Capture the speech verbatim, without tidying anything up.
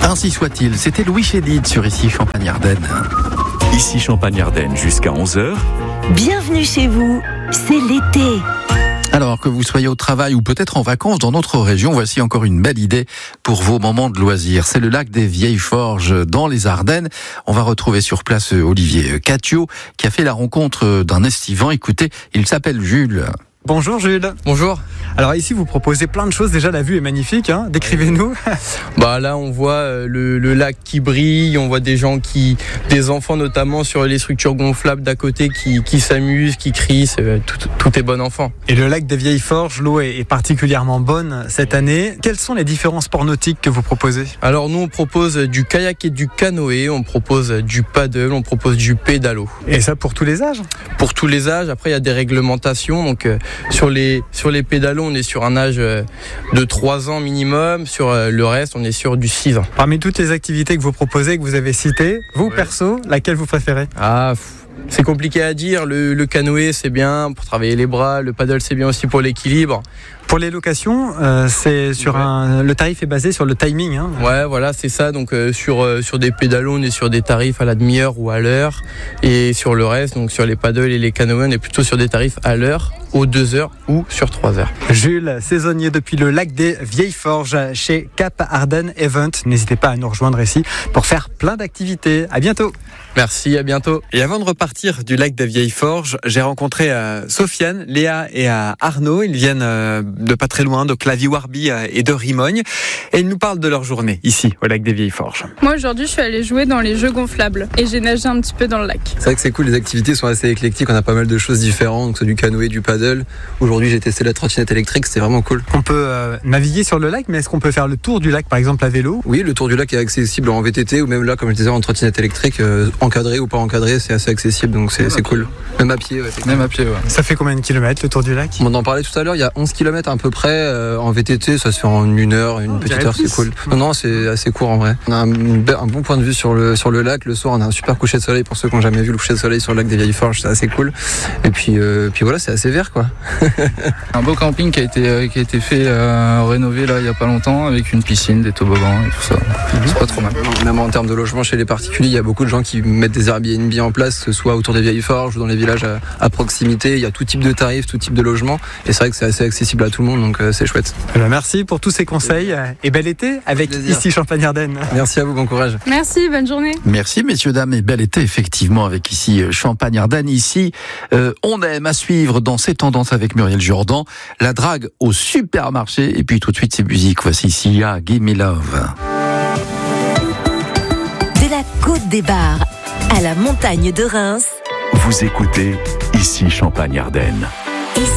Ainsi soit-il, c'était Louis Chédid sur Ici Champagne-Ardenne. Ici Champagne-Ardenne jusqu'à onze heures. Bienvenue chez vous, c'est l'été. Alors que vous soyez au travail ou peut-être en vacances dans notre région, voici encore une belle idée pour vos moments de loisirs. C'est le lac des Vieilles Forges dans les Ardennes. On va retrouver sur place Olivier Catio qui a fait la rencontre d'un estivant. Écoutez, il s'appelle Jules. Bonjour Jules. Bonjour. Alors ici vous proposez plein de choses, déjà la vue est magnifique, hein. Décrivez-nous. Bah là on voit euh, le, le lac qui brille, on voit des gens qui, des enfants notamment sur les structures gonflables d'à côté qui, qui s'amusent, qui crient, c'est, tout, tout est bon enfant. Et le lac des Vieilles Forges, l'eau est, est particulièrement bonne cette année. Quels sont les différents sports nautiques que vous proposez ? Alors nous on propose du kayak et du canoë, on propose du paddle, on propose du pédalo. Et ça pour tous les âges ? Pour tous les âges, après il y a des réglementations, donc euh, sur les, sur les pédalos on est sur un âge de trois ans minimum, sur le reste on est sur du six ans. Parmi toutes les activités que vous proposez, que vous avez citées, vous ouais. perso, laquelle vous préférez ? Ah, c'est compliqué à dire, le, le canoë c'est bien pour travailler les bras, le paddle c'est bien aussi pour l'équilibre. Pour les locations, euh, c'est sur ouais. un, le tarif est basé sur le timing. Hein. Ouais, voilà, c'est ça. Donc euh, sur euh, sur des pédalos, on est sur des tarifs à la demi-heure ou à l'heure, et sur le reste, donc sur les paddles et les canoës, on est plutôt sur des tarifs à l'heure, aux deux heures ou sur trois heures. Jules, saisonnier depuis le lac des Vieilles Forges chez Cap Arden Event. N'hésitez pas à nous rejoindre ici pour faire plein d'activités. À bientôt. Merci, à bientôt. Et avant de repartir du lac des Vieilles Forges, j'ai rencontré euh, Sofiane, Léa et euh, Arnaud. Ils viennent euh, de pas très loin, de Clavy-Warby euh, et de Rimogne. Et ils nous parlent de leur journée ici, au lac des Vieilles Forges. Moi, aujourd'hui, je suis allée jouer dans les jeux gonflables et j'ai nagé un petit peu dans le lac. C'est vrai que c'est cool, les activités sont assez éclectiques. On a pas mal de choses différentes, donc c'est du canoë, du paddle. Aujourd'hui, j'ai testé la trottinette électrique, c'était vraiment cool. On peut euh, naviguer sur le lac, mais est-ce qu'on peut faire le tour du lac, par exemple, à vélo ? Oui, le tour du lac est accessible en V T T ou même là, comme je disais, en trottinette électrique, euh, encadré ou pas encadré, c'est assez accessible, donc c'est, c'est cool. Même à pied, ouais. Même à pied, ouais. Ça fait combien de kilomètres le tour du lac ? On en parlait tout à l'heure, il y a onze kilomètres à peu près. Euh, en V T T, ça se fait en une heure, une oh, petite heure, c'est cool. Non, non, c'est assez court en vrai. On a un, un bon point de vue sur le, sur le lac. Le soir, on a un super coucher de soleil pour ceux qui n'ont jamais vu le coucher de soleil sur le lac des Vieilles Forges, c'est assez cool. Et puis, euh, puis voilà, c'est assez vert, quoi. Un beau camping qui a été, euh, qui a été fait, euh, rénové là il y a pas longtemps, avec une piscine, des toboggans et tout ça. Mm-hmm. C'est pas trop mal. Même en termes de logement chez les particuliers, il y a beaucoup de gens qui mettent des Airbnb en place, que ce soit autour des Vieilles Forges ou dans les villages à, à proximité. Il y a tout type de tarifs, tout type de logement. Et c'est vrai que c'est assez accessible à tout le monde, donc euh, c'est chouette. Eh bien, merci pour tous ces conseils et bel été avec Ici Champagne-Ardenne. Merci à vous, bon courage. Merci, bonne journée. Merci messieurs, dames, et bel été effectivement avec Ici Champagne-Ardenne. Ici, euh, on aime à suivre dans ces tendances avec Muriel Jourdan, la drague au supermarché. Et puis tout de suite, c'est musique. Voici Sia, Give Me Love. De la Côte des Bars à la montagne de Reims. Vous écoutez Ici Champagne-Ardenne.